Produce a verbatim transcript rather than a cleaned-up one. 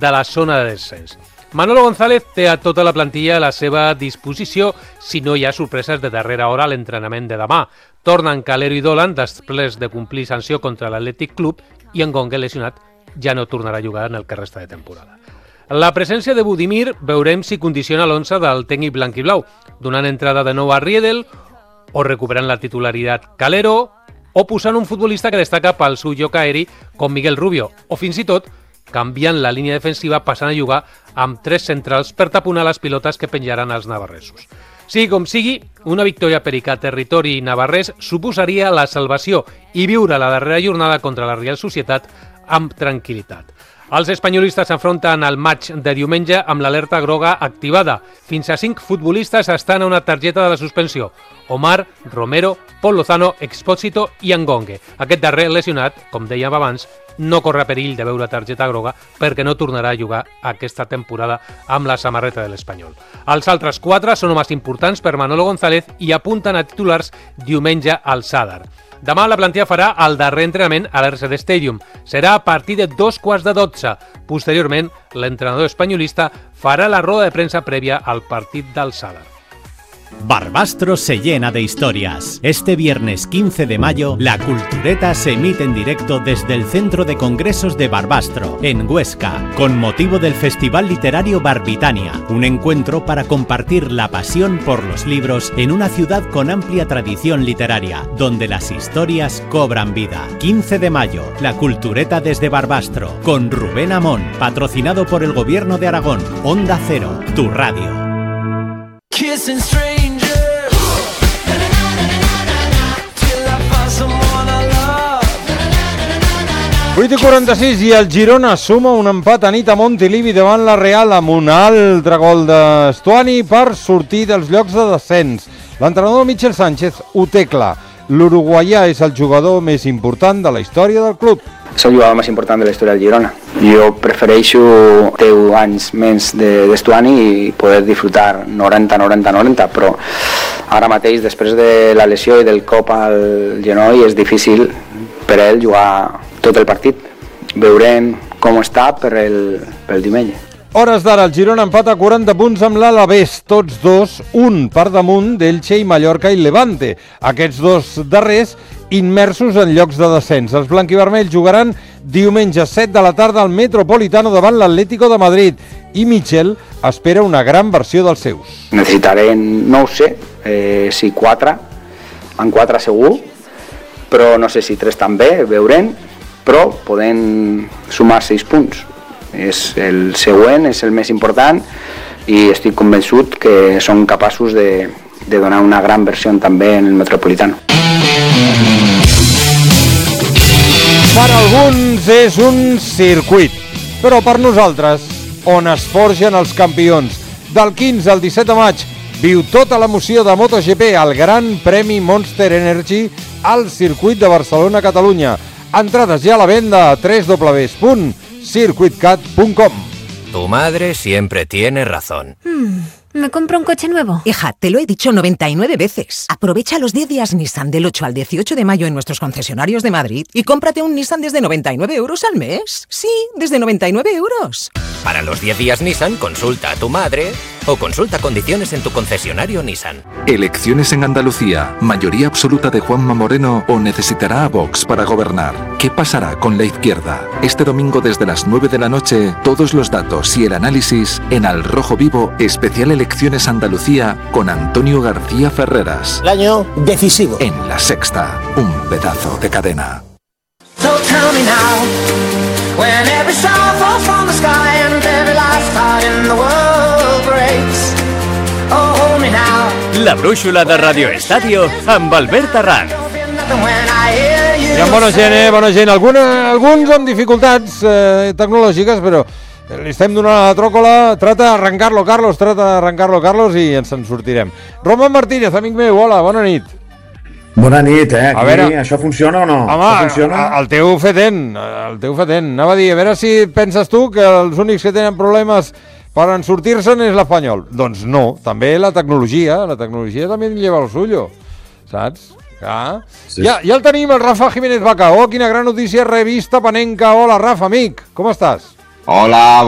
de la zona de descens. Manolo González té a tota la plantilla a la seva disposició si no hi ha sorpreses de darrera hora a l'entrenament de demà. Tornen Calero i Dolan després de complir sanció contra l'Atlètic Club i Ngonge, lesionat, ja no tornarà a jugar en el que resta de temporada. La presència de Budimir veurem si condiciona l'onze del tècnic blanquiblau, donant entrada de nou a Riedel o recuperant la titularitat Calero o posant un futbolista que destaca pel seu joc aeri com Miguel Rubio o fins i tot canviant la línia defensiva passant a jugar amb tres centrals per taponar les pilotes que penjaran els navarresos. Sigui com sigui, una victòria per a territori navarrès suposaria la salvació i viure la darrera jornada contra la Real Societat amb tranquil·litat. Els espanyolistes s'enfronten al match de diumenge amb l'alerta groga activada. Fins a cinc futbolistes estan a una targeta de la suspensió. Omar, Romero, Pol Lozano, Expósito i Ngonge. Aquest darrer lesionat, com dèiem abans, no corre perill de veure targeta groga perquè no tornarà a jugar aquesta temporada amb la samarreta de l'Espanyol. Els altres quatre són homes importants per Manolo González i apunten a titulars diumenge al Sadar. Demà la plantilla farà el darrer entrenament a l'R C D Stadium. Serà a partir de dos quarts de dotze. Posteriorment, l'entrenador espanyolista farà la roda de premsa prèvia al partit del Sadar. Barbastro se llena de historias. Este viernes quince de mayo, La Cultureta se emite en directo desde el Centro de Congresos de Barbastro, en Huesca, con motivo del Festival Literario Barbitania, un encuentro para compartir la pasión por los libros en una ciudad con amplia tradición literaria, donde las historias cobran vida. quince de mayo, La Cultureta desde Barbastro, con Rubén Amón, patrocinado por el Gobierno de Aragón. Onda Cero, tu radio. Kissing strangers till I find someone I love. vuit i quaranta-sis i el Girona suma un empat a nit a Montilivi davant la Real amb un altre gol d'Estuani per sortir dels llocs de descens. L'entrenador Michel Sánchez ho té clar. L'uruguaià és el jugador més important de la història del club. És el jugador més important de la història del Girona. Jo prefereixo deu anys més d'Estuani i poder disfrutar noranta noranta noranta, però ara mateix, després de la lesió i del cop al genoll, és difícil per ell jugar tot el partit. Veurem com està per el, per el diumenge. Hores d'ara, el Girona empata quaranta punts amb l'Alavés, tots dos, un per damunt d'Elche i Mallorca i Levante. Aquests dos darrers immersos en llocs de descens. Els blanquivermells jugaran diumenge set de la tarda al Metropolitano davant l'Atlético de Madrid i Michel espera una gran versió dels seus. Necessitaré, no ho sé, eh, si quatre, en quatre segur, però no sé si tres també, veurem, però podem sumar sis punts. És el següent, és el més important i estic convençut que són capaços de, de donar una gran versió també en el Metropolitano. Per alguns és un circuit, però per nosaltres, on es forgen els campions. Del quinze al disset de maig, viu tota l'emoció de MotoGP al Gran Premi Monster Energy al circuit de Barcelona-Catalunya. Entrades ja a la venda a w w w punt circuit cat punt com. Tu madre siempre tiene razón. Hmm, ¿me compro un coche nuevo? Hija, te lo he dicho noventa y nueve veces. Aprovecha los diez días Nissan del ocho al dieciocho de mayo en nuestros concesionarios de Madrid y cómprate un Nissan desde noventa y nueve euros al mes. Sí, desde noventa y nueve euros. Para los diez días Nissan, consulta a tu madre o consulta condiciones en tu concesionario Nissan. Elecciones en Andalucía. Mayoría absoluta de Juanma Moreno o necesitará a Vox para gobernar. ¿Qué pasará con la izquierda? Este domingo desde las nueve de la noche, todos los datos y el análisis en Al Rojo Vivo, especial Elecciones Andalucía con Antonio García Ferreras. El año decisivo. En La Sexta, un pedazo de cadena. So tell me now, when every star falls from the sky and every last heart in the world breaks. Oh, hold me now. La brúixola de Radio Estadio amb Albert Arran. Hi ha bona gent, eh? Bona gent. Alguna, alguns amb dificultats eh, tecnològiques, però li estem donant la tròcola. Trata d'arrencar-lo, Carlos, trata d'arrencar-lo, Carlos, i ens en sortirem. Roman Martínez, amic meu, hola, bona nit. Bona nit, eh? Aquí, a veure, això funciona o no? Home, això funciona? el teu fetent, el teu fetent. Anava a dir, a veure si penses tu que els únics que tenen problemes per en sortir-se'n és l'Espanyol. Doncs no, també la tecnologia, la tecnologia també lleva el suyo, saps? Ja, sí. ja, ja el tenim, el Rafa Jiménez Vaca. Oh, quina gran notícia, revista panenca. Hola, Rafa, amic, com estàs? Hola,